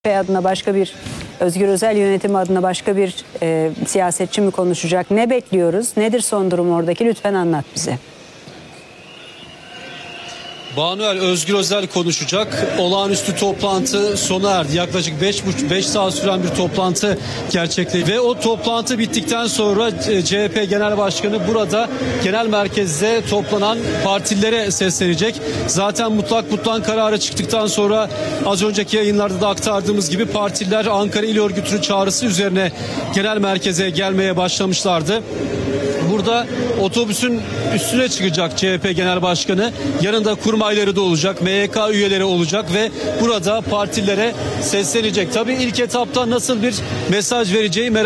adına başka bir Özgür Özel yönetimi adına başka bir siyasetçi mi konuşacak? Ne bekliyoruz? Nedir son durum oradaki? Lütfen anlat bize. Banuel, Özgür Özel konuşacak. Olağanüstü toplantı sona erdi. Yaklaşık 5 saat süren bir toplantı gerçekleşti. Ve o toplantı bittikten sonra CHP Genel Başkanı burada genel merkezde toplanan partilere seslenecek. Zaten mutlak kararı çıktıktan sonra az önceki yayınlarda da aktardığımız gibi partiler Ankara İl Örgütü'nün çağrısı üzerine genel merkeze gelmeye başlamışlardı. Burada otobüsün üstüne çıkacak CHP Genel Başkanı. Yanında kurmayları da olacak, MYK üyeleri olacak ve burada partilere seslenecek. Tabii ilk etapta nasıl bir mesaj vereceği merak